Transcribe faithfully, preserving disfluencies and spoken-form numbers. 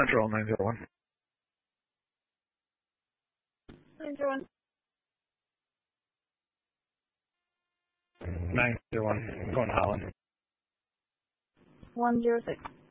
Central nine zero one. nine zero one. nine zero one. Going to Holland. one zero six.